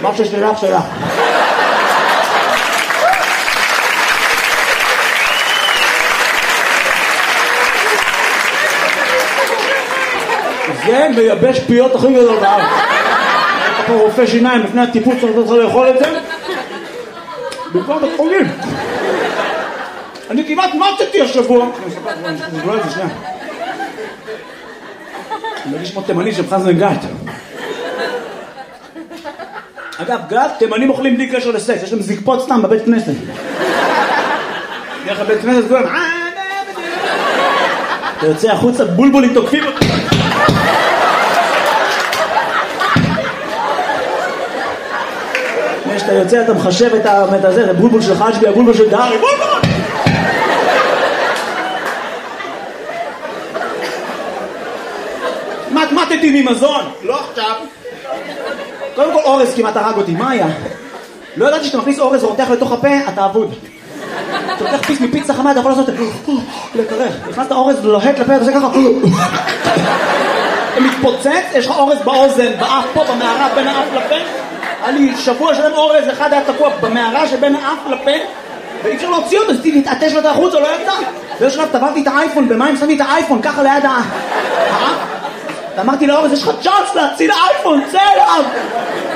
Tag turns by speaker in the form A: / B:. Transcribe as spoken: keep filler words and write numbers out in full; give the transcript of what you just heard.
A: מה ששלך שלך. זה מייבש פיות הכי גדול בארץ. אתה פה רופא שיניים לפני הטיפול צריך לאכול את זה במקום בית חולים. אני כמעט מתתי השבוע. אני אספר את זה שנייה. אני מרגיש כמו תימני של חזן גת. אגב, גת, תימנים אוכלים בלי קשר לסקס, יש להם זקפות סתם בבית כנסת. דרך הבית כנסת גורם, אתה יוצא החוצה, בולבולים תוקפים אותי. כשאתה יוצא אתה מחשב את הזה, את הבולבול של חג'בי, הבולבול של דארי, בולבול! מתמטתי ממזון, לא עכשיו. קודם כל אורז כמעט הרג אותי, מה היה? לא ידעתי שאתה מכניס אורז ורותח לתוך הפה, אתה אבוד. אתה לוקח פיס מפיצה חמה, אתה יכול לעשות את זה, לקרח. נכנסת אורז לוהט לפה, אתה עושה ככה. אתה מתפוצץ, יש לך אורז באוזן, באף פה, במערה, בין האף לפה. היה לי שבוע שלם אורז, אחד היה תקוע במערה שבין האף לפה, ואי אפשר להוציא אותו, אז תתעטש לו את החוץ, או לא ידע. ויש שלב, טבעתי את האייפון, במים שמתי את האייפון, ככה ליד האף. אמרתי לאורז, יש לך צ'אנס להציל האייפון, צא אליו!